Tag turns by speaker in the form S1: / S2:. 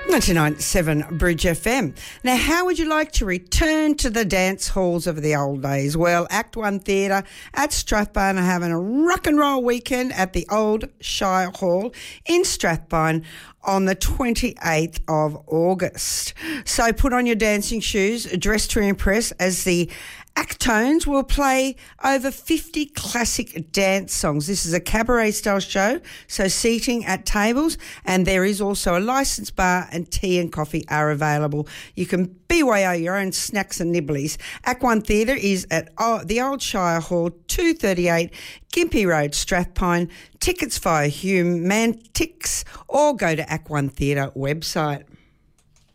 S1: 99.7 Bridge FM. Now, how would you like to return to the dance halls of the old days? Well, Act One Theatre at Strathbone are having a rock and roll weekend at the Old Shire Hall in Strathbone on the 28th of August. So put on your dancing shoes, dress to impress, as the Actones will play over 50 classic dance songs. This is a cabaret-style show, so seating at tables, and there is also a licensed bar and tea and coffee are available. You can BYO your own snacks and nibblies. Act One Theatre is at the Old Shire Hall, 238 Gympie Road, Strathpine. Tickets via Humantix or go to Act One Theatre website.